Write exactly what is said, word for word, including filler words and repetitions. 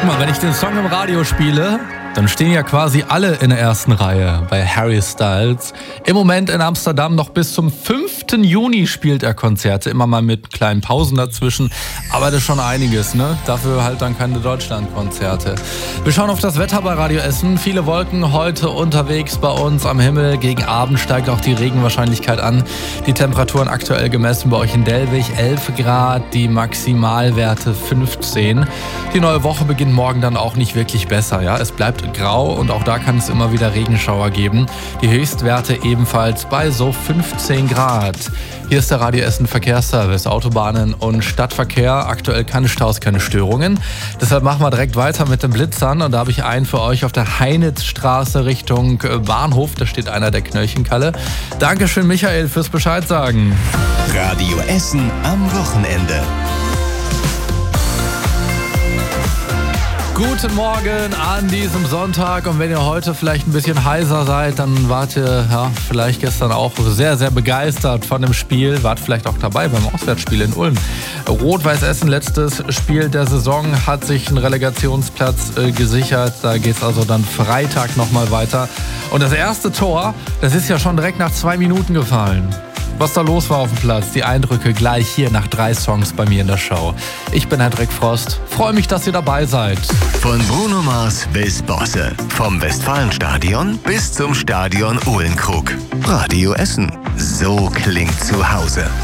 Guck mal, wenn ich den Song im Radio spiele, dann stehen ja quasi alle in der ersten Reihe bei Harry Styles. Im Moment in Amsterdam noch bis zum fünften Juni spielt er Konzerte, immer mal mit kleinen Pausen dazwischen. Aber das ist schon einiges, ne? Dafür halt dann keine Deutschlandkonzerte. Wir schauen auf das Wetter bei Radio Essen. Viele Wolken heute unterwegs bei uns am Himmel. Gegen Abend steigt auch die Regenwahrscheinlichkeit an. Die Temperaturen aktuell gemessen bei euch in Delwig elf Grad, die Maximalwerte fünfzehn. Die neue Woche beginnt morgen dann auch nicht wirklich besser, ja? Es bleibt grau und auch da kann es immer wieder Regenschauer geben. Die Höchstwerte ebenfalls bei so fünfzehn Grad. Hier ist der Radio Essen Verkehrsservice, Autobahnen und Stadtverkehr. Aktuell keine Staus, keine Störungen. Deshalb machen wir direkt weiter mit den Blitzern. Und da habe ich einen für euch auf der Heinitzstraße Richtung Bahnhof. Da steht einer der Knöllchenkalle. Dankeschön, Michael, fürs Bescheid sagen. Radio Essen am Wochenende. Guten Morgen an diesem Sonntag, und wenn ihr heute vielleicht ein bisschen heiser seid, dann wart ihr ja, vielleicht gestern auch sehr, sehr begeistert von dem Spiel, wart vielleicht auch dabei beim Auswärtsspiel in Ulm. Rot-Weiß Essen, letztes Spiel der Saison, hat sich einen Relegationsplatz äh, gesichert, da geht's also dann Freitag nochmal weiter. Und das erste Tor, das ist ja schon direkt nach zwei Minuten gefallen. Was da los war auf dem Platz, die Eindrücke gleich hier nach drei Songs bei mir in der Show. Ich bin Hendrik Frost, freue mich, dass ihr dabei seid. Von Bruno Mars bis Bosse, vom Westfalenstadion bis zum Stadion Uhlenkrug. Radio Essen, so klingt zu Hause.